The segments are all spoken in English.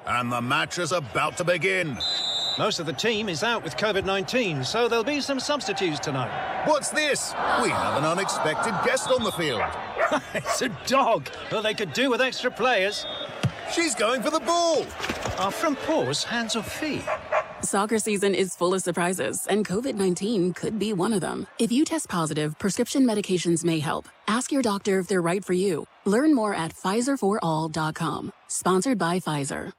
And the match is about to begin. Most of the team is out with COVID-19, so there'll be some substitutes tonight. What's this? We have an unexpected guest on the field. It's a dog. Well, they could do with extra players. She's going for the ball. Are front paws hands or feet? Soccer season is full of surprises, and COVID-19 could be one of them. If you test positive, prescription medications may help. Ask your doctor if they're right for you. Learn more at PfizerForAll.com. Sponsored by Pfizer.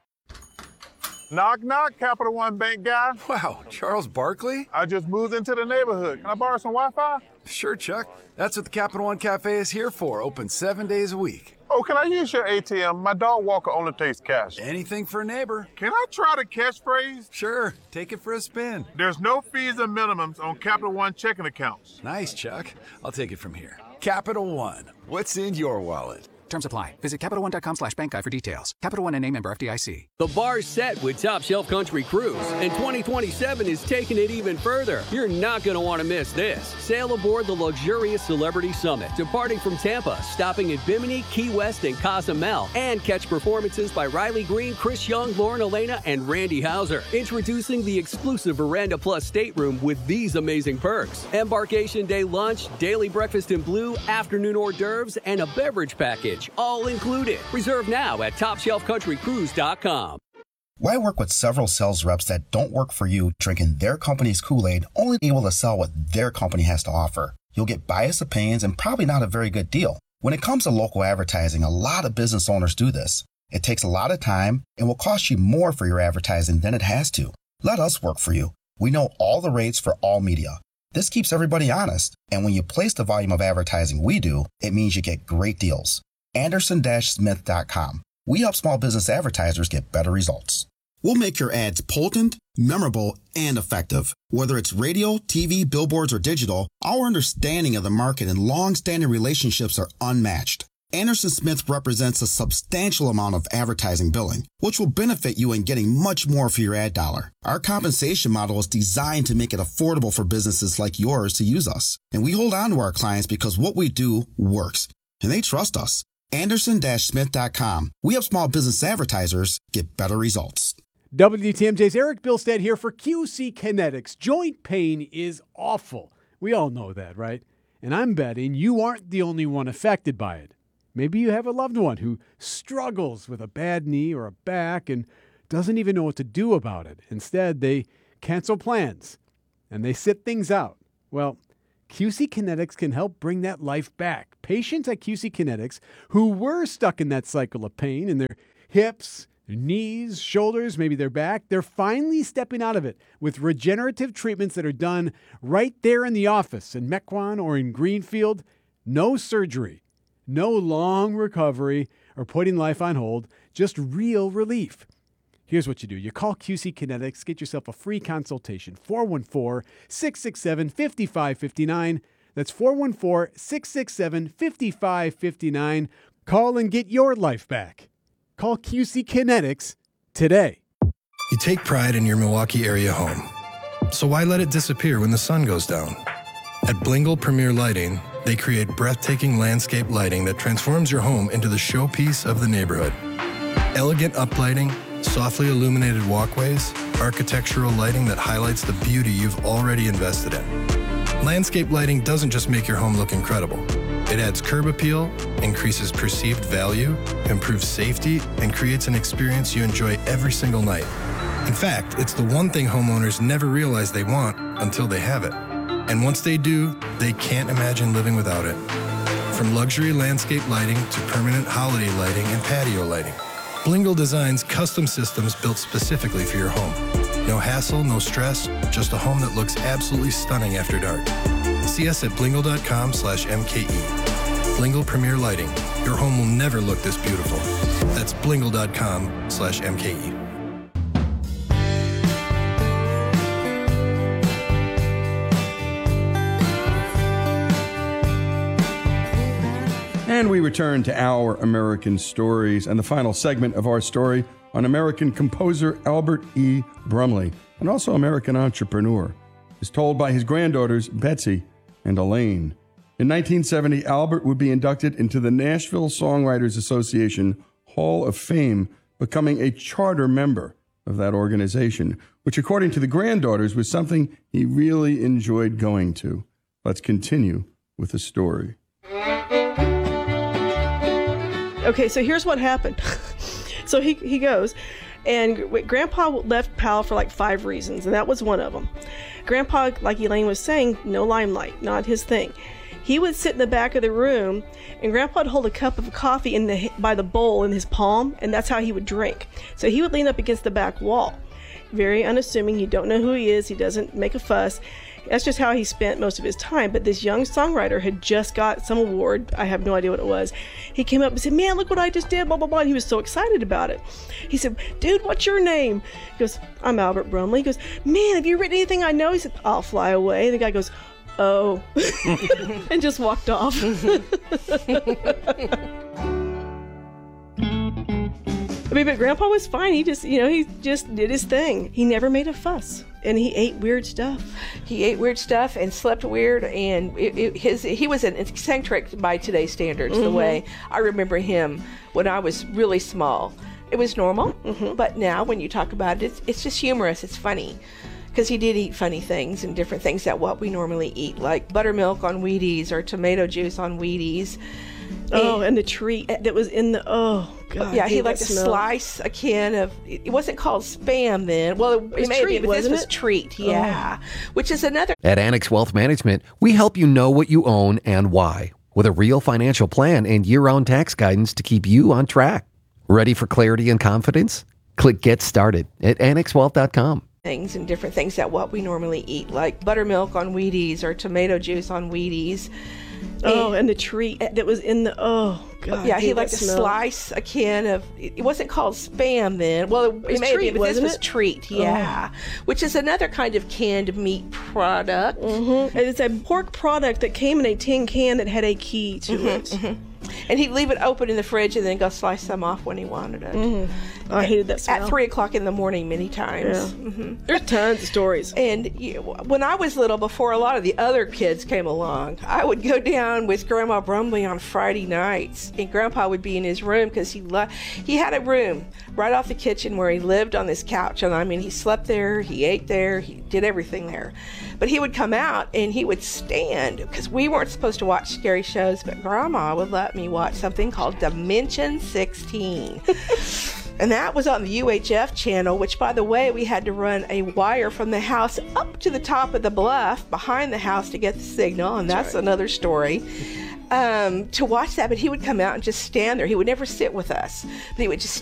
Knock, knock, Capital One Bank guy. Wow, Charles Barkley? I just moved into the neighborhood. Can I borrow some Wi-Fi? Sure, Chuck. That's what the Capital One Cafe is here for, open 7 days a week. Oh, can I use your ATM? My dog Walker only takes cash. Anything for a neighbor. Can I try the catchphrase? Sure, take it for a spin. There's no fees and minimums on Capital One checking accounts. Nice, Chuck. I'll take it from here. Capital One. What's in your wallet? Terms apply. Visit CapitalOne.com/bankguide for details. Capital One and a member FDIC. The bar's set with Top Shelf Country Cruise, and 2027 is taking it even further. You're not going to want to miss this. Sail aboard the luxurious Celebrity Summit, departing from Tampa, stopping at Bimini, Key West, and Cozumel, and catch performances by Riley Green, Chris Young, Lauren Elena, and Randy Hauser. Introducing the exclusive Veranda Plus stateroom with these amazing perks: embarkation day lunch, daily breakfast in blue, afternoon hors d'oeuvres, and a beverage package. All included. Reserve now at TopShelfCountryCruise.com. Why work with several sales reps that don't work for you, drinking their company's Kool-Aid, only able to sell what their company has to offer? You'll get biased opinions and probably not a very good deal. When it comes to local advertising, a lot of business owners do this. It takes a lot of time and will cost you more for your advertising than it has to. Let us work for you. We know all the rates for all media. This keeps everybody honest. And when you place the volume of advertising we do, it means you get great deals. Anderson-Smith.com. We help small business advertisers get better results. We'll make your ads potent, memorable, and effective. Whether it's radio, TV, billboards, or digital, our understanding of the market and long-standing relationships are unmatched. Anderson-Smith represents a substantial amount of advertising billing, which will benefit you in getting much more for your ad dollar. Our compensation model is designed to make it affordable for businesses like yours to use us. And we hold on to our clients because what we do works, and they trust us. Anderson-Smith.com. We help small business advertisers get better results. WTMJ's Eric Bilstead here for QC Kinetics. Joint pain is awful. We all know that, right? And I'm betting you aren't the only one affected by it. Maybe you have a loved one who struggles with a bad knee or a back and doesn't even know what to do about it. Instead, they cancel plans and they sit things out. Well, QC Kinetics can help bring that life back. Patients at QC Kinetics who were stuck in that cycle of pain in their hips, their knees, shoulders, maybe their back, they're finally stepping out of it with regenerative treatments that are done right there in the office in Mequon or in Greenfield. No surgery, no long recovery or putting life on hold, just real relief. Here's what you do. You call QC Kinetics, get yourself a free consultation, 414-667-5559. That's 414-667-5559. Call and get your life back. Call QC Kinetics today. You take pride in your Milwaukee area home. So why let it disappear when the sun goes down? At Blingle Premier Lighting, they create breathtaking landscape lighting that transforms your home into the showpiece of the neighborhood. Elegant uplighting, softly illuminated walkways, architectural lighting that highlights the beauty you've already invested in. Landscape lighting doesn't just make your home look incredible. It adds curb appeal, increases perceived value, improves safety, and creates an experience you enjoy every single night. In fact, it's the one thing homeowners never realize they want until they have it. And once they do, they can't imagine living without it. From luxury landscape lighting to permanent holiday lighting and patio lighting, Blingle designs custom systems built specifically for your home. No hassle, no stress, just a home that looks absolutely stunning after dark. See us at blingle.com/MKE. Blingle Premier Lighting. Your home will never look this beautiful. That's blingle.com/MKE. And we return to Our American Stories and the final segment of our story on American composer Albert E. Brumley, and also American entrepreneur, is told by his granddaughters Betsy and Elaine. In 1970, Albert would be inducted into the Nashville Songwriters Association Hall of Fame becoming a charter member of that organization, which, according to the granddaughters, was something he really enjoyed going to. Let's continue with the story. Okay, so here's what happened. So he goes, and Grandpa left PAL for like 5 reasons, and that was one of them. Grandpa, like Elaine was saying, no limelight, not his thing. He would sit in the back of the room, and Grandpa would hold a cup of coffee by the bowl in his palm, and that's how he would drink. So he would lean up against the back wall. Very unassuming. You don't know who he is. He doesn't make a fuss. That's just how he spent most of his time. But this young songwriter had just got some award. I have no idea what it was. He came up and said, man, look what I just did, blah, blah, blah. And he was so excited about it. He said, dude, what's your name? He goes, I'm Albert Brumley. He goes, man, have you written anything I know? He said, I'll fly away. And the guy goes, oh, and just walked off. I mean, but Grandpa was fine. He just did his thing. He never made a fuss, and he ate weird stuff. He ate weird stuff and slept weird, and he was an eccentric by today's standards. The way I remember him when I was really small, it was normal. But now, when you talk about it, it's just humorous. It's funny. Because he did eat funny things and different things that what we normally eat, like buttermilk on Wheaties or tomato juice on Wheaties. And the treat that was in the, oh, God. Yeah, he liked to slice a can of, it wasn't called Spam then. Well, it may be, but this was Treat, yeah. Which is another. At Annex Wealth Management, we help you know what you own and why, with a real financial plan and year-round tax guidance to keep you on track. Ready for clarity and confidence? Click Get Started at AnnexWealth.com. Things and different things that what we normally eat, like buttermilk on Wheaties or tomato juice on Wheaties. And the treat that was in the, oh, God. Yeah, he liked to slice a can of, it wasn't called Spam then. Well, it may be, but this was Treat, yeah. Which is another kind of canned meat product. It's a pork product that came in a tin can that had a key to it. And he'd leave it open in the fridge and then go slice some off when he wanted it. I hated that smell. At 3 o'clock in the morning many times. Yeah. There's tons of stories. And when I was little, before a lot of the other kids came along, I would go down with Grandma Brumley on Friday nights. And Grandpa would be in his room because he had a room right off the kitchen where he lived on this couch. And I mean, he slept there, he ate there, he did everything there. But he would come out and he would stand, because we weren't supposed to watch scary shows, but Grandma would let me watch something called Dimension 16. And that was on the UHF channel, which, by the way, we had to run a wire from the house up to the top of the bluff behind the house to get the signal, and that's another story. To watch that, but he would come out and just stand there. He would never sit with us, but he would just